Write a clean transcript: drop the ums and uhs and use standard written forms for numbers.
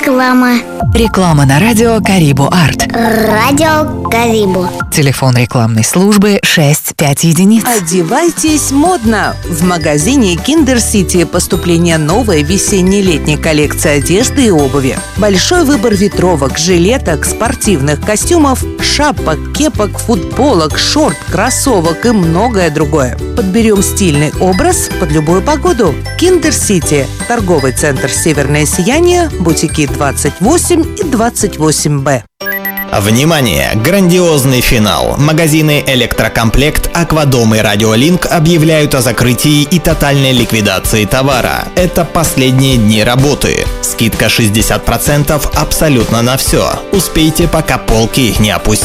Реклама. Реклама на радио Карибу Арт. Радио Карибу. Телефон рекламной службы 65 единиц. Одевайтесь модно! В магазине Kinder City поступление новой весенне-летней коллекции одежды и обуви. Большой выбор ветровок, жилеток, спортивных костюмов, шапок, кепок, футболок, шорт, кроссовок и многое другое. Подберем стильный образ под любую погоду. Kinder City. Торговый центр «Северное сияние», бутики 28 и 28Б. Внимание! Грандиозный финал! Магазины «Электрокомплект», «Аквадом» и «Радиолинк» объявляют о закрытии и тотальной ликвидации товара. Это последние дни работы. Скидка 60% абсолютно на все. Успейте, пока полки не опустят.